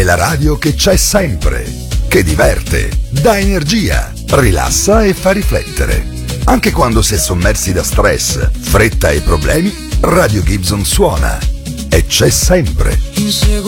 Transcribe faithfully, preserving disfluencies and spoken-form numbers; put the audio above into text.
la radio che c'è sempre, che diverte, dà energia, rilassa e fa riflettere. Anche quando si è sommersi da stress, fretta e problemi, Radio Gibson suona e c'è sempre.